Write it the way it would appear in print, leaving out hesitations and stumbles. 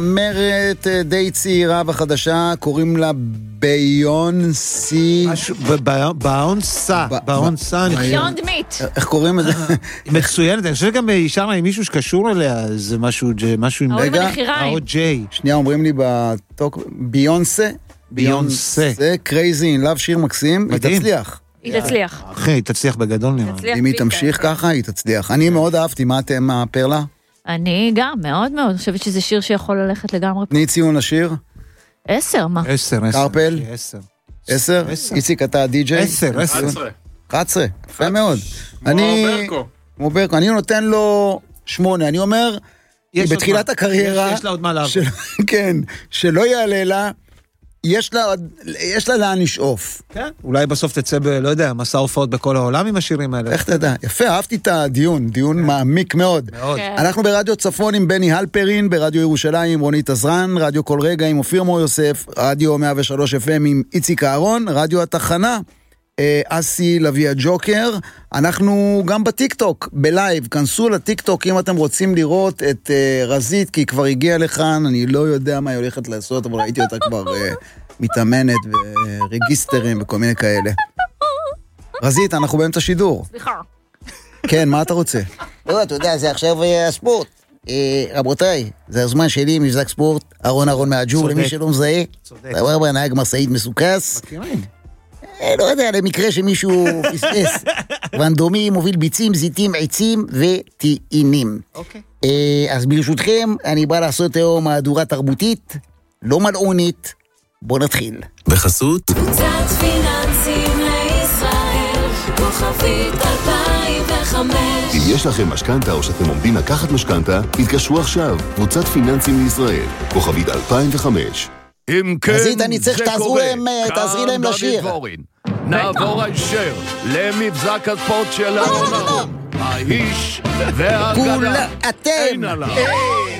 זמרת די צעירה וחדשה, קוראים לה ביונסי. באונסה, אני חושב. ביונד מיט. איך קוראים את זה? מצוינת, אני חושב גם ישר עם מישהו שקשור אליה, זה משהו עם... רגע, ג'יי. שנייה, אומרים לי בטוק, ביונסה. זה קרייזי אין לאב, שיר מקסים, היא תצליח. היא תצליח. אחי, היא תצליח בגדול נראה. אם היא תמשיך ככה, היא תצליח. אני מאוד אהבתי, מה אתם מהפרלה? אני גם, מאוד מאוד. אני חושבת שזה שיר שיכול ללכת לגמרי. תני ציון לשיר. 10, מה? 10. קרפל? 10? איציק, אתה די-ג'יי? 10. 11, יפה מאוד. כמו ברקו. אני נותן לו 8. אני אומר, בתחילת הקריירה, יש לה עוד מה לעבור. כן, שלא יעלה לה, יש לה לאן לשאוף. כן. אולי בסוף תצא לא יודע, מסע הופעות בכל העולם עם השירים האלה. איך תדע? יפה, אהבתי את הדיון, דיון מעמיק מאוד. אנחנו ברדיו צפון עם בני הלפרין, ברדיו ירושלים עם רונית עזרן, רדיו כל רגע עם אופיר מור יוסף, רדיו 103 FM עם איציק אהרון, רדיו התחנה, אסי לוי הג'וקר. אנחנו גם בטיקטוק, בלייב, כנסו לטיקטוק אם אתם רוצים לראות את רזית, כי היא כבר הגיעה לכאן, אני לא יודע מה היא הולכת לעשות, אבל ראיתי אותה כבר מתאמנת ורגיסטרים וכל מיני כאלה. רזית, אנחנו באמצע שידור. סליחה. כן, מה אתה רוצה? לא, אתה יודע, זה עכשיו הספורט. רבותיי, זה הזמן שלי, מבזק ספורט, ארון מהג'ור, למי שלא מזהה. דבר בנהג מסעית מסוכס. מכירים. לא יודע, למקרה שמישהו פספס. ונדומי מוביל ביצים, זיתים, עצים וטעינים. אוקיי. אז ברשותכם, אני בא לעשות היום מהדורה תרבותית, לא מלעונית. בוא נתחיל. בחסות קבוצת פיננסים לישראל, כוכבית 2005. אם יש לכם משכנתה או שאתם עומדים לקחת משכנתה, התקשרו עכשיו. קבוצת פיננסים לישראל, כוכבית 2005. אם כן, אז אני צריך שתעזרי להם לשיר. נעבור הישר למבזק הספורט של העונה. האיש והגדה. כולה אתם.